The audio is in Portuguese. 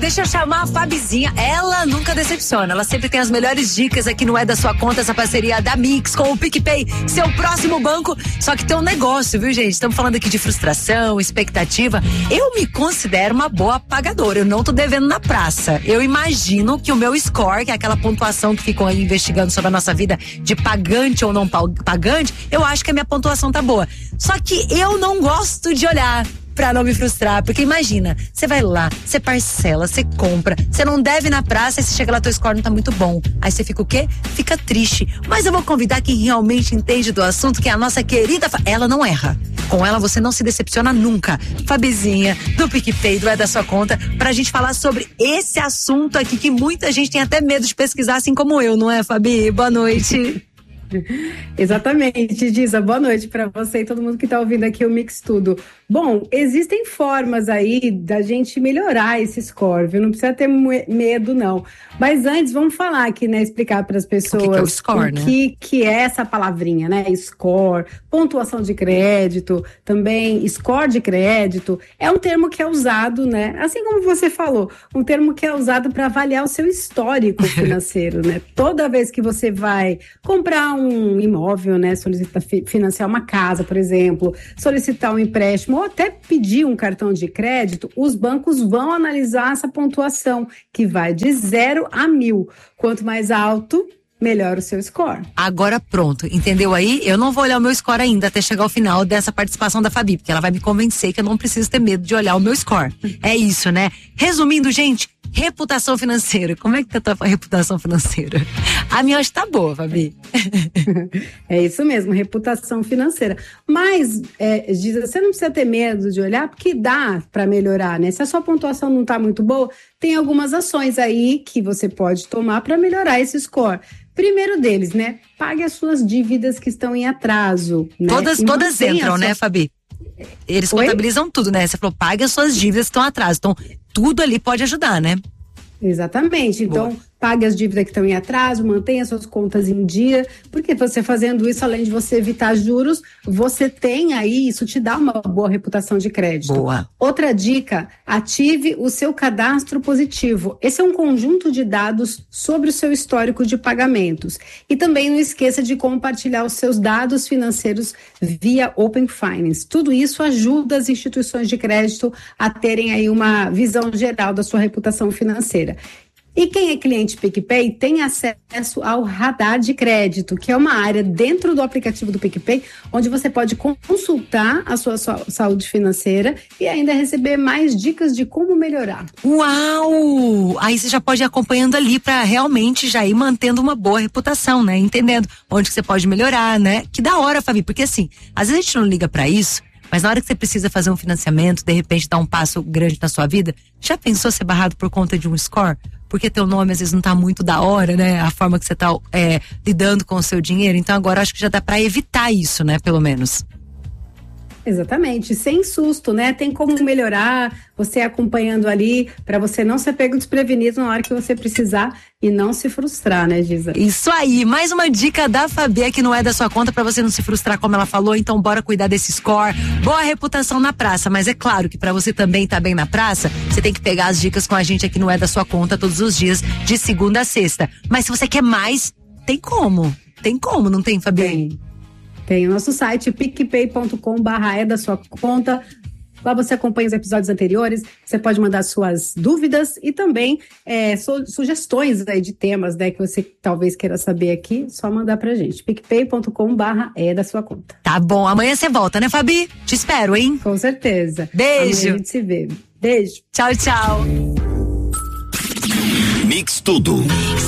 deixa eu chamar a Fabizinha. Ela nunca decepciona. Ela sempre tem as melhores dicas aqui no É da Sua Conta, essa parceria da Mix com o PicPay, seu próximo banco. Só que tem um negócio, viu, gente? Estamos falando aqui de frustração, expectativa. Eu me considero uma boa pagadora. Eu não tô devendo na praça. Eu imagino que o meu score, que é aquela pontuação que ficam aí investigando sobre a nossa vida de pagante ou não pagante, eu acho que a minha pontuação tá boa. Só que eu não gosto de olhar pra não me frustrar, porque imagina, você vai lá, você parcela, você compra, você não deve na praça, aí você chega lá, teu score não tá muito bom. Aí você fica o quê? Fica triste. Mas eu vou convidar quem realmente entende do assunto, que é a nossa querida ela não erra. Com ela você não se decepciona nunca. Fabizinha, do PicPay, do É da Sua Conta, pra gente falar sobre esse assunto aqui que muita gente tem até medo de pesquisar, assim como eu, não é, Fabi? Boa noite. Exatamente, Disa, boa noite para você e todo mundo que está ouvindo aqui o Mix Tudo. Bom, existem formas aí da gente melhorar esse score, viu? Não precisa ter medo, não. Mas antes, vamos falar aqui, né? Explicar para as pessoas o que é o score, né? que é essa palavrinha, né? Score, pontuação de crédito, também score de crédito. É um termo que é usado, né? Assim como você falou, um termo que é usado para avaliar o seu histórico financeiro, né? Toda vez que você vai comprar um imóvel, né? Solicitar financiar uma casa, por exemplo, solicitar um empréstimo ou até pedir um cartão de crédito, os bancos vão analisar essa pontuação, que vai de 0 a 1000. Quanto mais alto, melhor o seu score. Agora pronto, entendeu aí? Eu não vou olhar o meu score ainda até chegar ao final dessa participação da Fabi, porque ela vai me convencer que eu não preciso ter medo de olhar o meu score. É isso, né? Resumindo, gente, reputação financeira. Como é que tá a tua reputação financeira? A minha hoje tá boa, Fabi. É isso mesmo, reputação financeira. Mas, Giza, você não precisa ter medo de olhar, porque dá para melhorar, né? Se a sua pontuação não tá muito boa, tem algumas ações aí que você pode tomar para melhorar esse score. Primeiro deles, né? Pague as suas dívidas que estão em atraso. Né? Todas entram, né, Fabi? Eles contabilizam tudo, né? Você falou, pague as suas dívidas que estão em atraso. Então, tudo ali pode ajudar, né? Exatamente. Então, pague as dívidas que estão em atraso, mantenha suas contas em dia, porque você fazendo isso, além de você evitar juros, você tem aí, isso te dá uma boa reputação de crédito. Boa. Outra dica, ative o seu cadastro positivo. Esse é um conjunto de dados sobre o seu histórico de pagamentos. E também não esqueça de compartilhar os seus dados financeiros via Open Finance. Tudo isso ajuda as instituições de crédito a terem aí uma visão geral da sua reputação financeira. E quem é cliente PicPay tem acesso ao radar de crédito, que é uma área dentro do aplicativo do PicPay, onde você pode consultar a sua saúde financeira e ainda receber mais dicas de como melhorar. Uau! Aí você já pode ir acompanhando ali para realmente já ir mantendo uma boa reputação, né? Entendendo onde que você pode melhorar, né? Que da hora, Fabi, porque assim, às vezes a gente não liga para isso, mas na hora que você precisa fazer um financiamento, de repente dar um passo grande na sua vida, já pensou ser barrado por conta de um score? Porque teu nome às vezes não tá muito da hora, né? A forma que você tá lidando com o seu dinheiro. Então agora acho que já dá pra evitar isso, né? Pelo menos. Exatamente, sem susto, né? Tem como melhorar, você acompanhando ali, para você não ser pego desprevenido na hora que você precisar e não se frustrar, né, Giza? Isso aí, mais uma dica da Fabi que não é da sua conta para você não se frustrar, como ela falou. Então bora cuidar desse score, boa reputação na praça, mas é claro que para você também tá bem na praça, você tem que pegar as dicas com a gente aqui no É da Sua Conta todos os dias, de segunda a sexta. Mas se você quer mais, tem como, não tem, Fabi? Tem o nosso site picpay.com/é da sua conta. Lá você acompanha os episódios anteriores, você pode mandar suas dúvidas e também sugestões aí de temas, né, que você talvez queira saber aqui, só mandar pra gente. picpay.com/é da sua conta. Tá bom, amanhã você volta, né, Fabi? Te espero, hein? Com certeza. Beijo. Amanhã a gente se vê. Beijo. Tchau, tchau. Mix Tudo.